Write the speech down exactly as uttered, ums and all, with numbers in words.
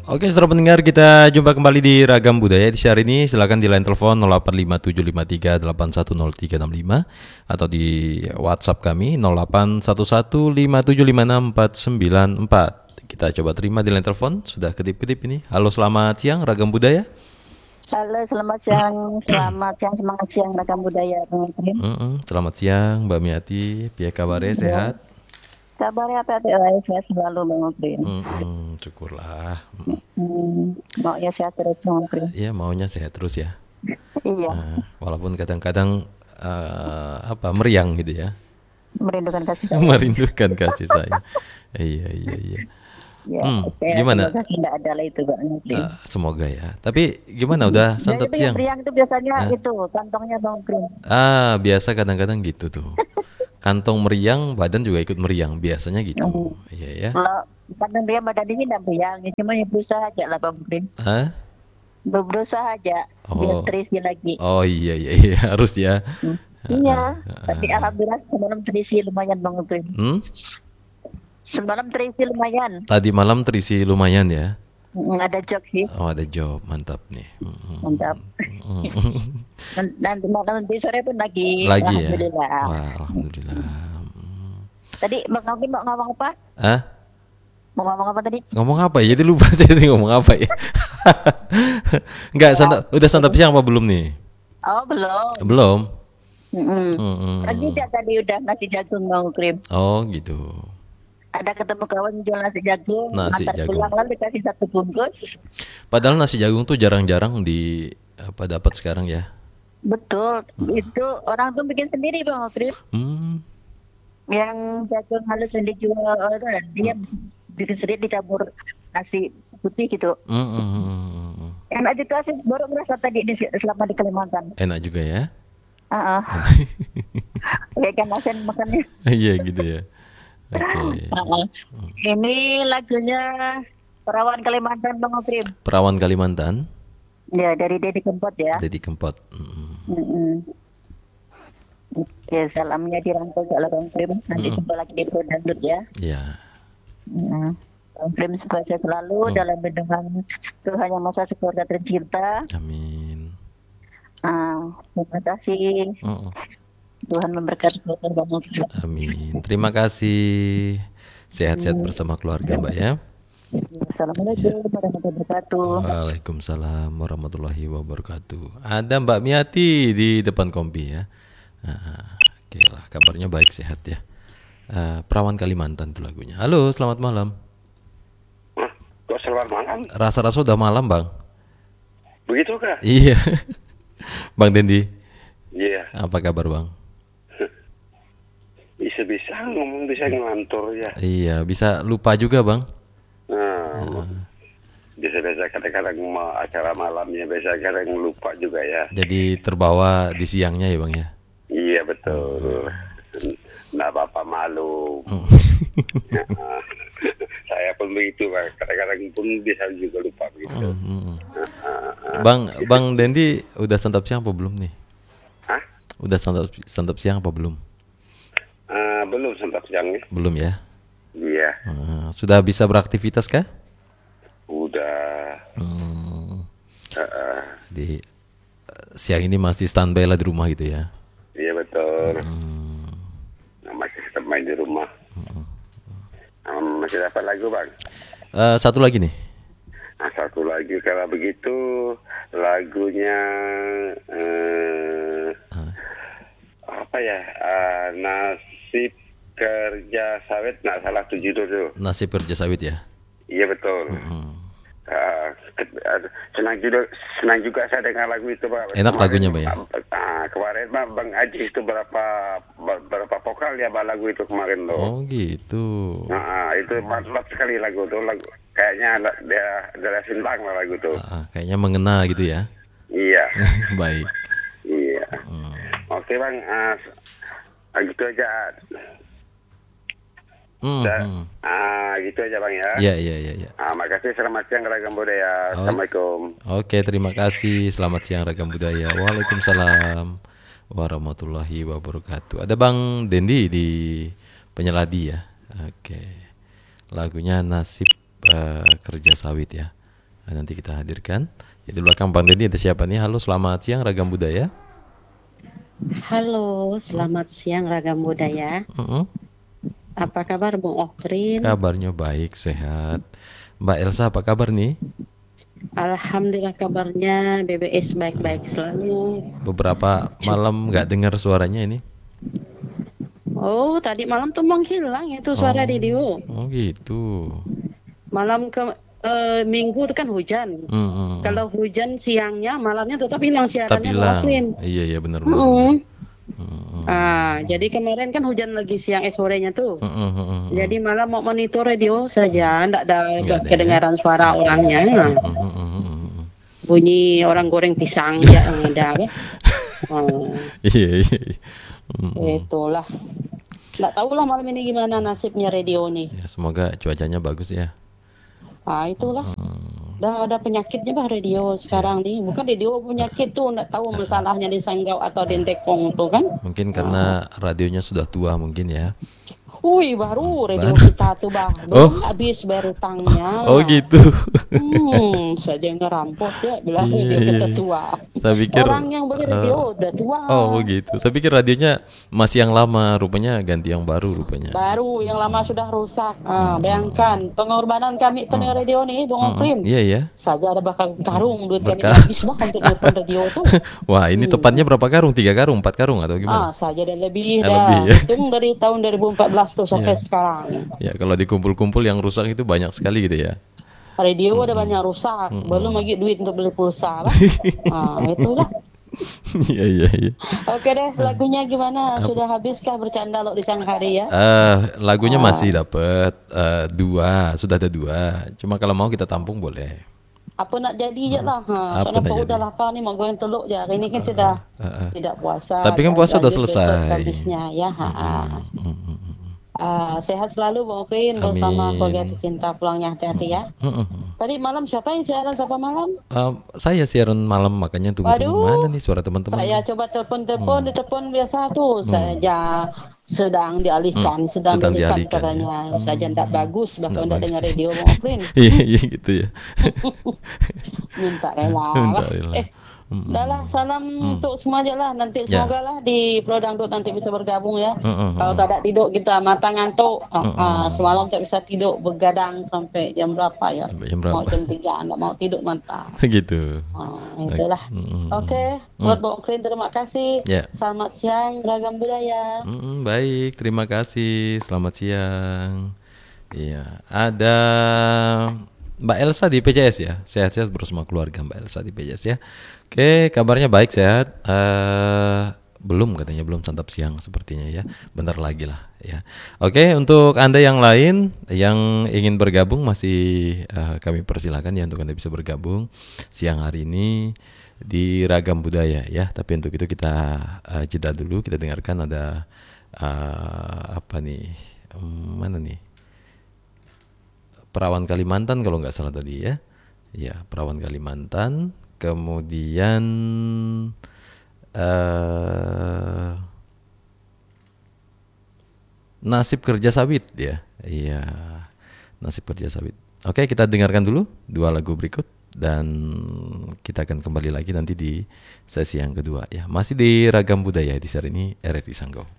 Oke, saudara pendengar, kita jumpa kembali di Ragam Budaya. Di hari ini silakan di line telepon nol delapan lima tujuh lima tiga delapan satu nol tiga enam lima atau di WhatsApp kami nol delapan satu satu lima tujuh lima enam empat sembilan empat. Kita coba terima di line telepon. Sudah kedip-kedip ini. Halo, selamat siang Ragam Budaya. Halo, selamat siang, selamat siang, semangat siang Ragam Budaya, Bang Prim. Mm-mm, selamat siang Mbak Miati, piye kabarnya, sehat? Kabarnya apa ya, sehat selalu Bang Prim. Mm-mm, syukurlah. Hmm, mau ya sehat terus Bang Prim. Iya, maunya sehat terus ya. Iya, Nah, walaupun kadang-kadang eh, apa meriang gitu ya. merindukan kasih sayang. Merindukan kasih sayang. Iya, iya, iya. Ya, Hmm, saya gimana? semoga tidak ada lah itu Bang Prim. Eh, semoga ya. Tapi gimana udah Ya, santap itu yang siang? riang itu biasanya Hah? itu kantongnya Bang Prim. Ah, biasa kadang-kadang gitu tuh. Kantong meriang, badan juga ikut meriang. Biasanya gitu. Hmm. Iya ya. Kalau kantong dia badan ini tidak riang, cuma ya berusaha aja lah Bang Prim. Hah? Berusaha aja biar Oh. terisi lagi. Oh iya iya iya harus ya. Hmm. Iya, tapi alhamdulillah semalam terisi lumayan Bang Prim. Hmm? Semalam terisi lumayan. Tadi malam terisi lumayan ya. Mm, ada job sih, Oh, ada job, mantap nih. Hmm. mantap. Hmm. Nan- Nanti malam nanti sore pun lagi. Lagi ya. Alhamdulillah. Wah, alhamdulillah. Hmm. Tadi Bang Anggi mau ngomong apa? Hah? Mau ngomong apa tadi? Ngomong apa ya? Jadi lupa saya tadi ngomong apa ya. Enggak, santap, udah santap siang apa belum nih? Oh belum. Belum. Mm-mm. Hmm. Tadi dia tadi udah nasi jagung Bang Krim. Oh gitu. Ada ketemu kawan jual nasi jagung, Nasi antar jagung. pulang lalu dikasih satu bungkus. Padahal nasi jagung tuh jarang-jarang di apa dapat sekarang ya. Betul, itu orang tuh bikin sendiri Bang Krim. Hmm. Yang jagung halus yang dijual orang dia bikin sendiri dicampur nasi putih gitu. Hmm, hmm, hmm, hmm, hmm. Enak juga sih, baru merasa tadi di, selama di Kalimantan. Enak juga ya. Ah, kayak kan asen makannya. Iya gitu ya. Oke. Ah, ini lagunya Perawan Kalimantan Bang Oprim. Perawan Kalimantan, Ya dari Deddy Kempot ya. Deddy Kempot. Hmm. Mm-mm. Oke, salamnya dirangkul oleh Bang Oprim. Nanti jumpa lagi di Pro Dangdut ya. Ya. Mm. Bang Oprim semoga selalu dalam lindungan Tuhan Yang Maha Esa keluarga tercinta. Amin. Ah, terima kasih. Hmm. Tuhan memberkati keluarga Bang Oprim. Amin. Terima kasih. Sehat-sehat bersama keluarga, Mbak ya. Assalamualaikum warahmatullahi wabarakatuh. Waalaikumsalam warahmatullahi wabarakatuh. Ada Mbak Miati di depan kompi ya. Nah, oke lah, kabarnya baik sehat ya. Eh, Perawan Kalimantan tuh lagunya. Halo, selamat malam. Hah, kok selamat malam? Rasa-rasa udah malam, Bang. Begitu kah? Iya. Bang Dendi, Iya. apa kabar, Bang? Bisa-bisa ngomong, bisa ngelantur ya. Iya, bisa lupa juga, Bang. Nah, biasa-biasa kadang-kadang mau acara malamnya, biasa kadang lupa juga ya. Jadi terbawa di siangnya ya, Bang ya. Iya betul. Nggak apa-apa, malu. Nah, saya pun begitu, Bang. Kadang-kadang pun bisa juga lupa begitu. Hmm. Bang, Bang Dendi udah santap siang apa belum nih? Hah? Udah santap santap siang apa belum? Ah, belum santap siang nih. Belum ya. Iya, Hmm, sudah bisa beraktivitas kah? udah. Hmm, Ah, ah. di eh, siang ini masih standby lah di rumah gitu ya. Iya betul. Hmm, Nah, masih tetap main di rumah. Ah, masih dapat lagu, Bang? eh, satu lagi nih. Nah, satu lagi kalau begitu lagunya eh, apa ya? Ah, nasib kerja sawit, nggak salah tuh judul tuh. Nasib kerja sawit ya. Iya betul. Hmm. Ah, ke- ah, senang juga, senang juga saya dengar lagu itu, Pak. Enak lagunya, Pak, ya? Ah, kemarin Pak Bang Aji itu berapa berapa vokal ya Pak lagu itu kemarin loh. Oh gitu. Nah, itu mantap sekali lagu tuh, lagu kayaknya ada- dia dari Sintang lah lagu tuh. Ah, kayaknya mengena gitu ya. Iya, Baik. iya. Oke Bang, ah, ah, gitu aja. Hmm, Da- hmm. ah, gitu aja Bang ya. Iya iya iya. Ya. Ah, makasih, selamat siang Ragam Budaya. Oh. Assalamualaikum. Oke, terima kasih. Selamat siang Ragam Budaya. Waalaikumsalam warahmatullahi wabarakatuh. Ada Bang Dendi di Penyeladi ya. Oke. Lagunya Nasib eh, Kerja Sawit ya. nanti kita hadirkan. Jadi belakang Bang Deddy ada siapa nih? Halo, selamat siang Ragam Budaya. Halo, selamat siang Ragam Budaya. Uh-uh. Apa kabar Bung Okrin? Kabarnya baik, sehat. Mbak Elsa apa kabar nih? Alhamdulillah kabarnya B B S baik-baik selalu. Beberapa malam nggak dengar suaranya ini. Oh, tadi malam tuh menghilang itu suara Oh. radio. Oh gitu. Malam ke eh, minggu itu kan hujan. Hmm, hmm, hmm. Kalau hujan siangnya, malamnya tetap hilang Tetap siarannya Bung hilang. Okrin. Iya iya benar benar. Mm-mm. Hmm, hmm. Ah, jadi kemarin kan hujan lagi siang eh sorenya tuh. Hmm, hmm, hmm, hmm. Jadi malam mau monitor radio saja, enggak ada Nggak nggak ada ya? kedengaran suara orangnya. Hmm, hmm, hmm, hmm, hmm. Bunyi orang goreng pisang ya yang ada. Ya. Hmm, Iya iya. iya. Hmm, hmm. itulah. Nggak tahu lah malam ini gimana nasibnya radio nih. Ya, semoga cuacanya bagus ya. Ah, itulah. Hmm. Udah ada penyakitnya bah radio sekarang nih. Bukan radio penyakit tuh, nggak tahu masalahnya di Sanggau atau di Tekong tuh kan. Mungkin karena radionya sudah tua mungkin ya. Wih, baru radio Baru. kita tuh bah. Oh. Belum habis bayar utangnya. Oh gitu. Hmm, saja ngerampok ya bilang Iya, radio iya, kita iya. tua. Saya pikir Orang yang beli radio udah tua. oh gitu. Saya pikir radionya masih yang lama, rupanya ganti yang baru rupanya. Baru yang lama sudah rusak. Ah, bayangkan pengorbanan kami pendengar radio nih, Bung Okrin. Iya ya. Saja ada bakal karung duit kami Berkah. habis bah untuk nelfon radio tuh. Wah, ini tepatnya berapa karung? Tiga karung, empat karung atau Ah, gimana? saja dan lebih Ah, dah. lebih, ya. Hitung dari tahun dua ribu empat belas tuh sampai Iya. sekarang. Ya, kalau dikumpul-kumpul yang rusak itu banyak sekali gitu ya. Radio ada banyak rusak, belum lagi duit untuk beli pulsa lah. Ah, itulah. Iya iya iya. Oke deh, lagunya gimana? Sudah habiskah bercanda lo di siang hari ya? Eh, lagunya masih dapat eh, dua, sudah ada dua. Cuma kalau mau kita tampung boleh. Apa nak jadi je lah. Ha, Apa soalnya nak Pak udah jadi? lapar nih mau goreng telur je. Hari ini kan sudah Ah, ah. tidak puasa. Tapi kan puasa udah Lanjut besok selesai. Habisnya ya. Ha, ha. Hmm, hmm, hmm. Ah, sehat selalu Bang Okrin bersama Amin. keluarga tercinta, pulangnya hati-hati ya. Hmm, hmm, hmm. Tadi malam siapa yang siaran siapa malam? Eh, saya siaran malam makanya tunggu-tunggu Waduh. mana nih suara teman-teman. Saya coba telepon-telepon di telepon biasa tuh Hmm. saja sedang dialihkan, sedang, sedang dialihkan dialihkan, katanya. Saja tidak bagus bahkan Nggak tidak bagus. dengar radio Bang Okrin. Iya iya gitu ya. Minta rela. Minta lah. rela. Eh, dah lah salam untuk semua aja lah. Nanti Ya. semoga lah di Pro Dangdut nanti bisa bergabung ya. Mm, mm, Kalau tak ada tidur kita mata ngantuk. Ah, ah, semalam tak bisa tidur begadang sampai jam berapa ya? Sampai jam berapa? Mau jam tiga, nggak mau tidur mantap. Gitu. Ah, itulah. Mm, mm, Oke, buat Bang Okrin terima kasih. Ya. Selamat siang Ragam Budaya. Mm, baik, terima kasih. Selamat siang. Iya, ada Mbak Elsa di P J S ya. Sehat-sehat bersama keluarga Mbak Elsa di P J S ya. Oke, kabarnya baik, sehat. Eh, belum katanya belum santap siang sepertinya ya. Bentar lagi lah ya. Oke, untuk Anda yang lain yang ingin bergabung masih eh, kami persilakan ya untuk Anda bisa bergabung siang hari ini di Ragam Budaya ya. Tapi untuk itu kita eh, jeda dulu, kita dengarkan ada eh, apa nih? Hmm, mana nih? Perawan Kalimantan kalau nggak salah tadi ya. Ya, Perawan Kalimantan. Kemudian eh Nasib Kerja Sawit ya. Iya. Nasib Kerja Sawit. Oke, kita dengarkan dulu dua lagu berikut dan kita akan kembali lagi nanti di sesi yang kedua ya. Masih di Ragam Budaya di seri ini R R I Sanggau.